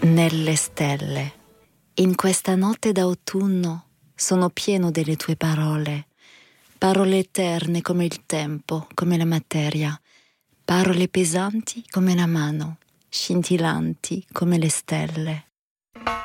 Nelle stelle, in questa notte d'autunno, sono pieno delle tue parole, parole eterne come il tempo, come la materia, parole pesanti come la mano, scintillanti come le stelle.